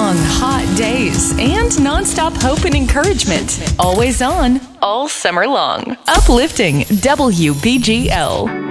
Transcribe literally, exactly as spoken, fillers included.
long, hot days and nonstop hope and encouragement. Always on, all summer long. Uplifting W B G L.